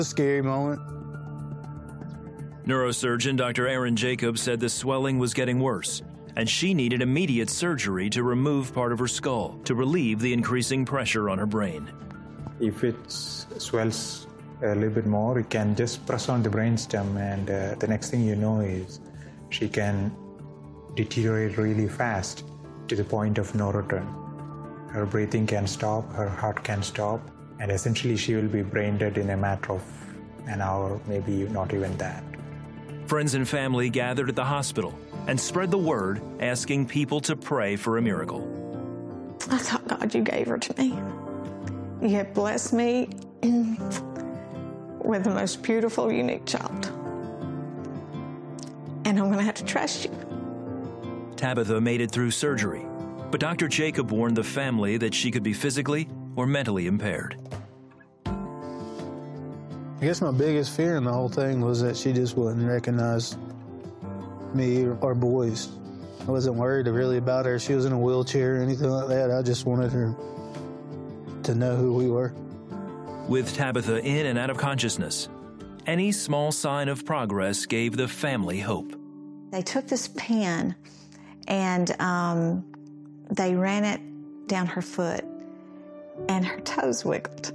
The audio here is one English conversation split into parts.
A scary moment. Neurosurgeon Dr. Erin Jacobs said the swelling was getting worse, and she needed immediate surgery to remove part of her skull to relieve the increasing pressure on her brain. If it swells a little bit more, you can just press on the brainstem, and the next thing you know is she can deteriorate really fast to the point of no return. Her breathing can stop, her heart can stop, and essentially she will be brain dead in a matter of an hour, maybe not even that. Friends and family gathered at the hospital and spread the word, asking people to pray for a miracle. I thought, God, you gave her to me. You have blessed me with the most beautiful, unique child. And I'm going to have to trust you. Tabitha made it through surgery, but Dr. Jacob warned the family that she could be physically or mentally impaired. I guess my biggest fear in the whole thing was that she just wouldn't recognize me or our boys. I wasn't worried really about her. She was in a wheelchair or anything like that. I just wanted her to know who we were. With Tabitha in and out of consciousness, any small sign of progress gave the family hope. They took this pen and they ran it down her foot, and her toes wiggled.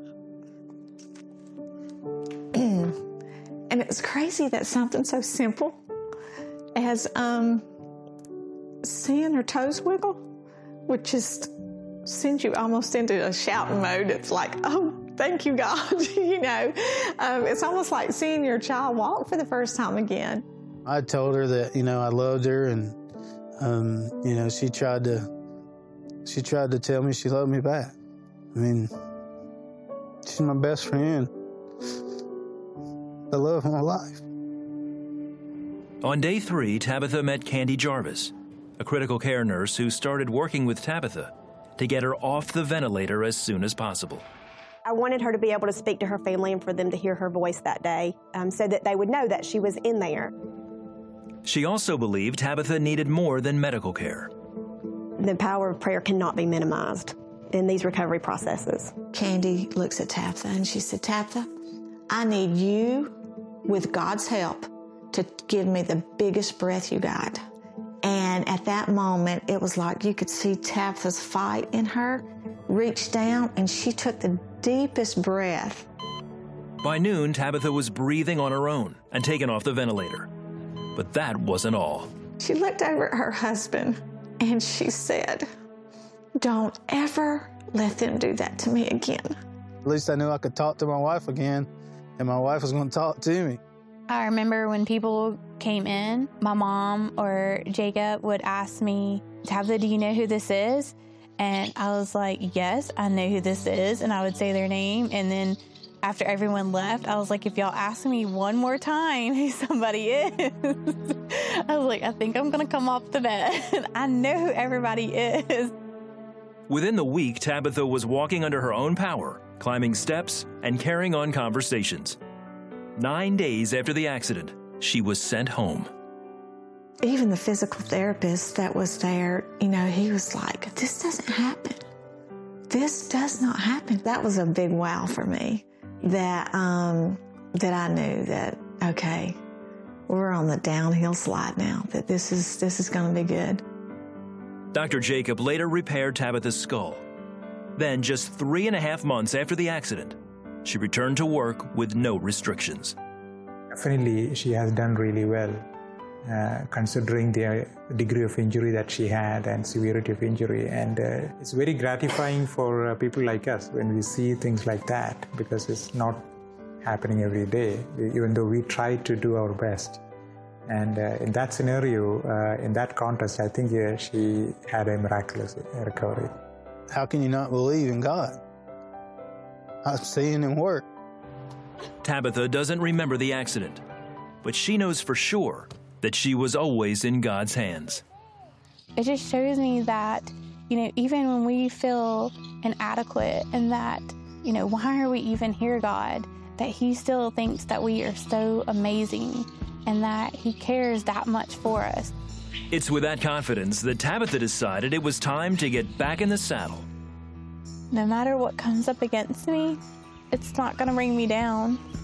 And it was crazy that something so simple as seeing her toes wiggle would just send you almost into a shouting mode. It's like, oh, thank you, God. It's almost like seeing your child walk for the first time again. I told her that, I loved her, and, she tried to tell me she loved me back. I mean, she's my best friend. The love of my life. On day 3, Tabitha met Candy Jarvis, a critical care nurse who started working with Tabitha to get her off the ventilator as soon as possible. I wanted her to be able to speak to her family and for them to hear her voice that day so that they would know that she was in there. She also believed Tabitha needed more than medical care. The power of prayer cannot be minimized in these recovery processes. Candy looks at Tabitha and she said, Tabitha, I need you, with God's help, to give me the biggest breath you got. And at that moment, it was like you could see Tabitha's fight in her reach down, and she took the deepest breath. By noon, Tabitha was breathing on her own and taken off the ventilator. But that wasn't all. She looked over at her husband and she said, don't ever let them do that to me again. At least I knew I could talk to my wife again, and my wife was going to talk to me. I remember when people came in, my mom or Jacob would ask me, Tabitha, do you know who this is? And I was like, yes, I know who this is. And I would say their name. And then after everyone left, I was like, if y'all ask me one more time who somebody is, I was like, I think I'm going to come off the bed. I know who everybody is. Within the week, Tabitha was walking under her own power, climbing steps, and carrying on conversations. 9 days after the accident, she was sent home. Even the physical therapist that was there, he was like, this doesn't happen. This does not happen. That was a big wow for me, that I knew that, okay, we're on the downhill slide now, that this is going to be good. Dr. Jacob later repaired Tabitha's skull. Then, just 3.5 months after the accident, she returned to work with no restrictions. Definitely, she has done really well, considering the degree of injury that she had and severity of injury. And it's very gratifying for people like us when we see things like that, because it's not happening every day, even though we try to do our best. And in that scenario, in that context, I think she had a miraculous recovery. How can you not believe in God? I've seen him work. Tabitha doesn't remember the accident, but she knows for sure that she was always in God's hands. It just shows me that, even when we feel inadequate and that, why are we even here, God? That he still thinks that we are so amazing and that he cares that much for us. It's with that confidence that Tabitha decided it was time to get back in the saddle. No matter what comes up against me, it's not going to bring me down.